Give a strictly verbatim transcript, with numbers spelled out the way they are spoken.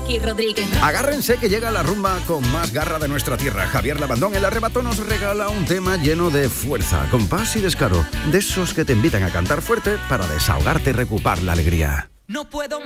Miki Rodríguez. Agárrense que llega la rumba con más garra de nuestra tierra. Javier Labandón, el arrebato, nos regala un tema lleno de fuerza, compás y descaro. De esos que te invitan a cantar fuerte para desahogarte y recuperar la alegría. No puedo